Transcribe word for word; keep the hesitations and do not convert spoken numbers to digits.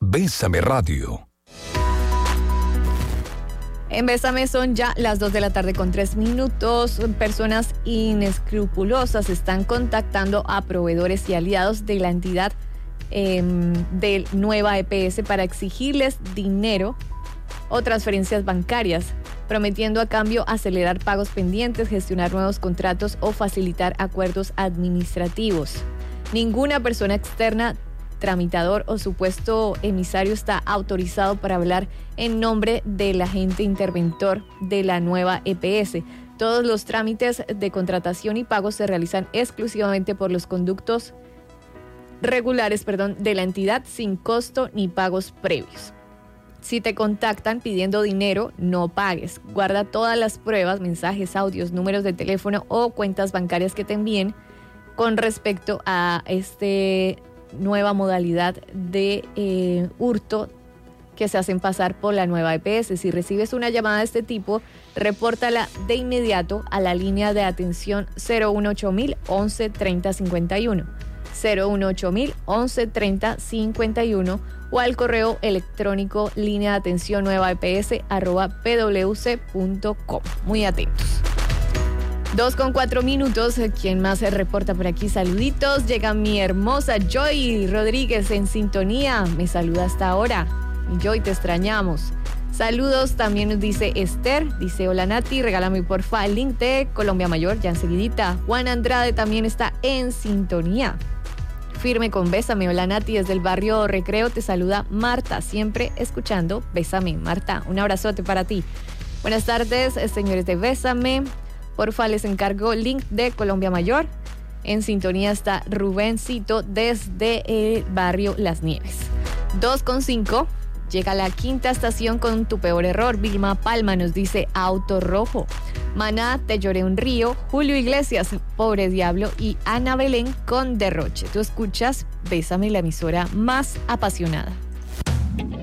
Bésame Radio. En Bésame son ya las dos de la tarde con tres minutos. Personas inescrupulosas están contactando a proveedores y aliados de la entidad eh, de Nueva E P S para exigirles dinero o transferencias bancarias, prometiendo a cambio acelerar pagos pendientes, gestionar nuevos contratos o facilitar acuerdos administrativos. Ninguna persona externa, tramitador o supuesto emisario está autorizado para hablar en nombre del agente interventor de la Nueva E P S. Todos los trámites de contratación y pagos se realizan exclusivamente por los conductos regulares, perdón, de la entidad sin costo ni pagos previos. Si te contactan pidiendo dinero, no pagues. Guarda todas las pruebas, mensajes, audios, números de teléfono o cuentas bancarias que te envíen con respecto a este nueva modalidad de eh, hurto que se hacen pasar por la Nueva E P S. Si recibes una llamada de este tipo, repórtala de inmediato a la línea de atención cero uno ocho mil once treinta cincuenta y uno, cero uno ocho mil once treinta cincuenta y uno o al correo electrónico línea de atención nueva E P S arroba p w c punto com. Muy atentos. Dos con cuatro minutos. ¿Quién más se reporta por aquí? Saluditos. Llega mi hermosa Joy Rodríguez en sintonía. Me saluda hasta ahora. Joy, te extrañamos. Saludos. También nos dice Esther. Dice, hola Nati, regálame porfa el link de Colombia Mayor. Ya enseguidita. Juan Andrade también está en sintonía. Firme con Bésame. Hola Nati, desde el barrio Recreo te saluda Marta. Siempre escuchando Bésame. Marta, un abrazote para ti. Buenas tardes, señores de Bésame. Porfa, les encargo link de Colombia Mayor. En sintonía está Rubencito desde el barrio Las Nieves. dos con cinco. Llega la quinta estación con tu peor error. Vilma Palma nos dice Auto Rojo. Maná, Te lloré un río. Julio Iglesias, Pobre Diablo. Y Ana Belén con Derroche. Tú escuchas Bésame, la emisora más apasionada.